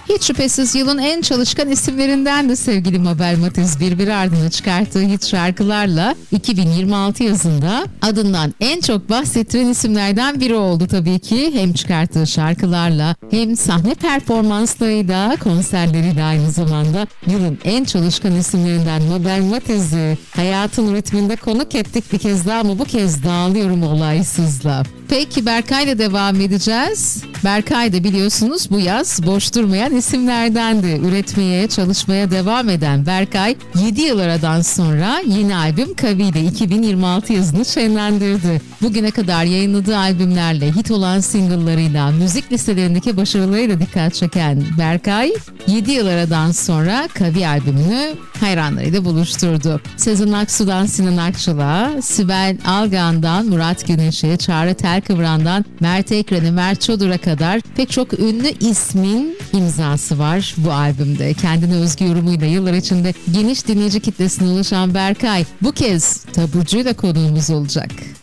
Hiç şüphesiz yılın en çalışkan isimlerinden de sevgili Mabel Matiz birbiri ardına çıkarttığı hit şarkılarla 2026 yazında adından en çok bahsettiren isimlerden biri oldu tabii ki. Hem çıkarttığı şarkılarla hem sahne performanslarıyla, konserleriyle aynı zamanda yılın en çalışkan isimlerinden Mabel Matiz'i hayatın ritminde konuk ettik bir kez daha ama bu kez dağılıyorum olaysızla. Peki Berkay'la devam edeceğiz. Berkay da biliyorsunuz bu yaz boş durmayan isimlerdendi. Üretmeye, çalışmaya devam eden Berkay 7 yıl aradan sonra yeni albüm Kavi ile 2026 yazını şenlendirdi. Bugüne kadar yayınladığı albümlerle, hit olan single'larıyla, müzik listelerindeki başarılarıyla dikkat çeken Berkay 7 yıl aradan sonra Kavi albümünü hayranlarıyla buluşturdu. Sezen Aksu'dan Sinan Akçıl'a, Sibel Algan'dan Murat Güneş'e, Çağrı Telkıvran'dan Mert Ekren'e, Mert Çodur'a kadar pek çok ünlü ismin imzası var bu albümde. Kendine özgü yorumuyla yıllar içinde geniş dinleyici kitlesine ulaşan Berkay bu kez taburcuyla konuğumuz olacak.